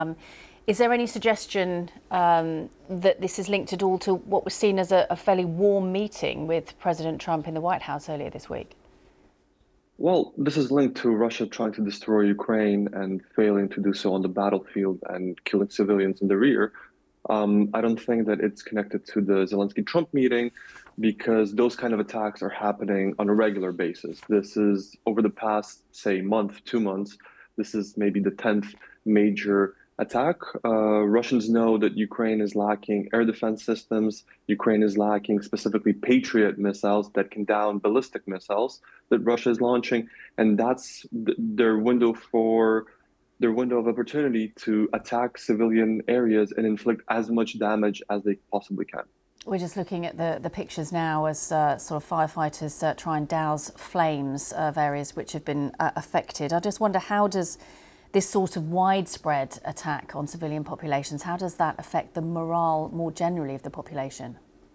Is there any suggestion that this is linked at all to what was seen as a fairly warm meeting with President Trump in the White House earlier this week? Well, this is linked to Russia trying to destroy Ukraine and failing to do so on the battlefield and killing civilians in the rear. I don't think that it's connected to the Zelensky-Trump meeting because those kind of attacks are happening on a regular basis. This is over the past, say, month, 2 months, this is maybe the 10th major attack. Russians know that Ukraine is lacking air defense systems. Ukraine is lacking specifically Patriot missiles that can down ballistic missiles that Russia is launching, and that's their window of opportunity to attack civilian areas and inflict as much damage as they possibly can. We're just looking at the pictures now as sort of firefighters try and douse flames of areas which have been affected. I just wonder, how does this sort of widespread attack on civilian populations, how does that affect the morale more generally of the population?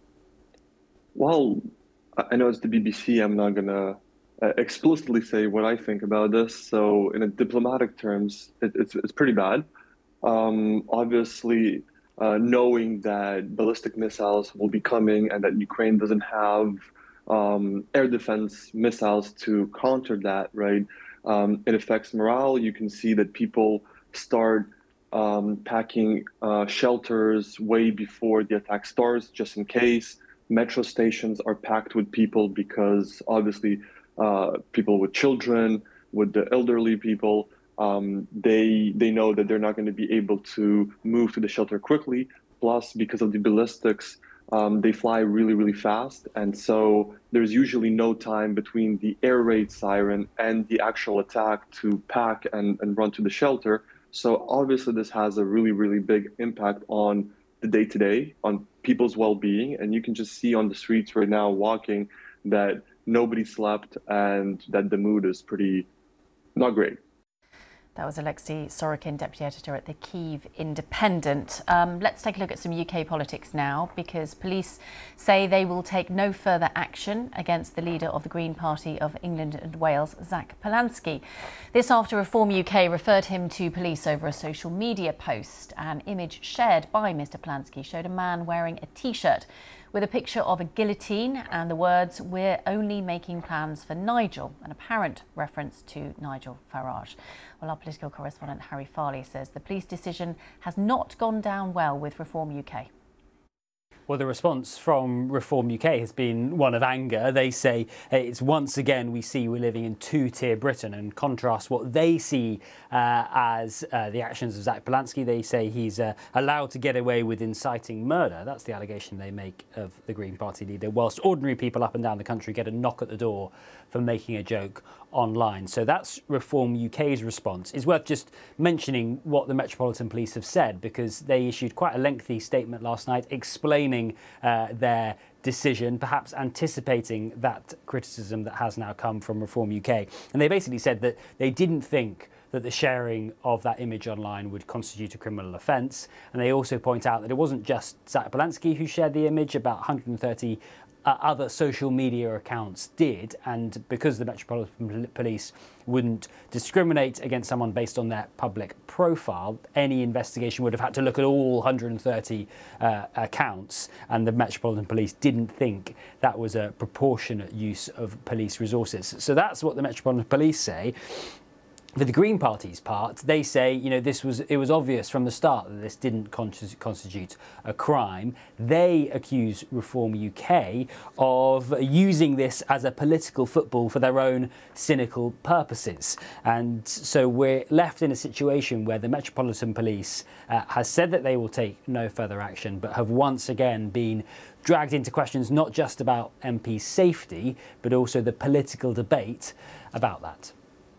Well, I know it's the BBC. I'm not going to explicitly say what I think about this. So, in a diplomatic terms, it's pretty bad. Obviously, knowing that ballistic missiles will be coming and that Ukraine doesn't have air defense missiles to counter that, right? It affects morale. You can see that people start packing shelters way before the attack starts, just in case. Metro stations are packed with people because obviously people with children, with the elderly people, they know that they're not going to be able to move to the shelter quickly. Plus, because of the ballistics, they fly really, really fast. And so there's usually no time between the air raid siren and the actual attack to pack and run to the shelter. So obviously this has a really, really big impact on the day-to-day, on people's well-being. And you can just see on the streets right now walking that nobody slept and that the mood is pretty not great. That was Alexei Sorokin, Deputy Editor at the Kyiv Independent. Let's take a look at some UK politics now, because police say they will take no further action against the leader of the Green Party of England and Wales, Zach Polansky. This after Reform UK referred him to police over a social media post. An image shared by Mr Polansky showed a man wearing a T-shirt with a picture of a guillotine and the words, "We're only making plans for Nigel," an apparent reference to Nigel Farage. Well, our political correspondent Harry Farley says the police decision has not gone down well with Reform UK. Well, the response from Reform UK has been one of anger. They say it's once again we see we're living in two-tier Britain, and contrast what they see as the actions of Zach Polansky. They say he's allowed to get away with inciting murder. That's the allegation they make of the Green Party leader, whilst ordinary people up and down the country get a knock at the door for making a joke online. So that's Reform UK's response. It's worth just mentioning what the Metropolitan Police have said, because they issued quite a lengthy statement last night explaining their decision, perhaps anticipating that criticism that has now come from Reform UK. And they basically said that they didn't think that the sharing of that image online would constitute a criminal offence. And they also point out that it wasn't just Zach Polansky who shared the image. About 130 other social media accounts did, and because the Metropolitan Police wouldn't discriminate against someone based on their public profile, any investigation would have had to look at all 130 accounts, and the Metropolitan Police didn't think that was a proportionate use of police resources. So that's what the Metropolitan Police say. For the Green Party's part, they say, you know, it was obvious from the start that this didn't constitute a crime. They accuse Reform UK of using this as a political football for their own cynical purposes. And so we're left in a situation where the Metropolitan Police has said that they will take no further action, but have once again been dragged into questions not just about MP safety, but also the political debate about that.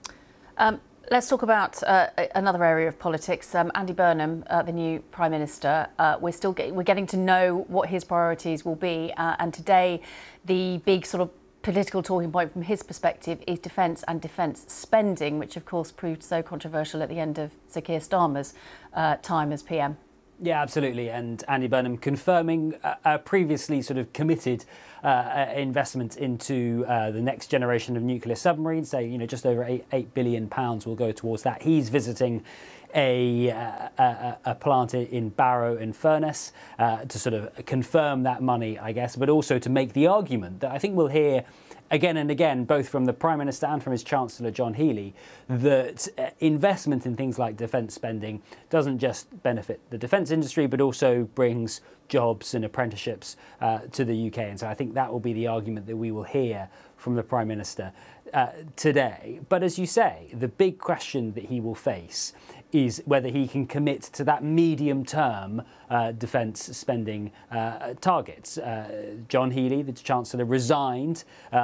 Let's talk about another area of politics. Andy Burnham, the new Prime Minister, we're getting to know what his priorities will be. And today, the big sort of political talking point from his perspective is defence and defence spending, which of course proved so controversial at the end of Sir Keir Starmer's time as PM. Yeah, absolutely. And Andy Burnham confirming a previously sort of committed investment into the next generation of nuclear submarines. So, you know, just over £8 billion will go towards that. He's visiting a plant in Barrow in Furness to sort of confirm that money, I guess, but also to make the argument that I think we'll hear again and again, both from the Prime Minister and from his Chancellor, John Healey, that investment in things like defence spending doesn't just benefit the defence industry, but also brings jobs and apprenticeships to the UK. And so I think that will be the argument that we will hear from the Prime Minister today. But as you say, the big question that he will face is whether he can commit to that medium-term defence spending targets. John Healey, the Chancellor, resigned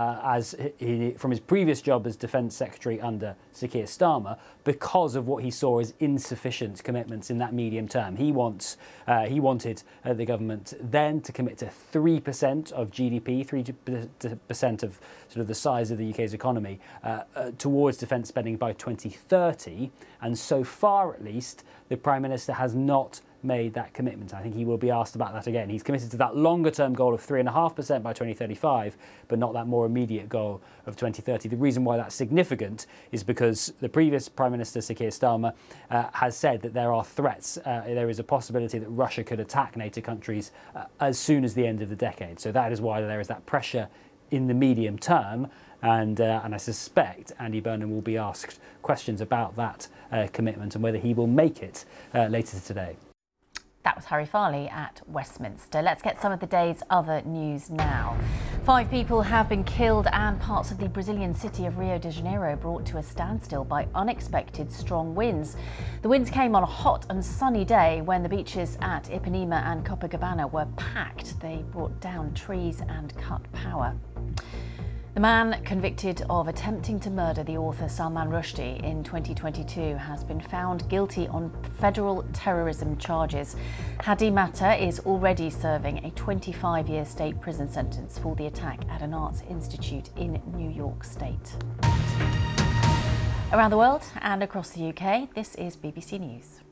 from his previous job as Defence Secretary under Sir Keir Starmer because of what he saw as insufficient commitments in that medium term. He wanted the government then to commit to 3% of GDP, 3% of sort of the size of the UK's economy towards defence spending by 2030. And so far, at least, the Prime Minister has not made that commitment. I think he will be asked about that again. He's committed to that longer-term goal of 3.5% by 2035, but not that more immediate goal of 2030. The reason why that's significant is because the previous Prime Minister, Sir Keir Starmer, has said that there are threats. There is a possibility that Russia could attack NATO countries as soon as the end of the decade. So that is why there is that pressure in the medium term. And I suspect Andy Burnham will be asked questions about that commitment and whether he will make it later today. That was Harry Farley at Westminster. Let's get some of the day's other news now. 5 people have been killed and parts of the Brazilian city of Rio de Janeiro brought to a standstill by unexpected strong winds. The winds came on a hot and sunny day when the beaches at Ipanema and Copacabana were packed. They brought down trees and cut power. The man convicted of attempting to murder the author Salman Rushdie in 2022 has been found guilty on federal terrorism charges. Hadi Matta is already serving a 25-year state prison sentence for the attack at an arts institute in New York State. Around the world and across the UK, this is BBC News.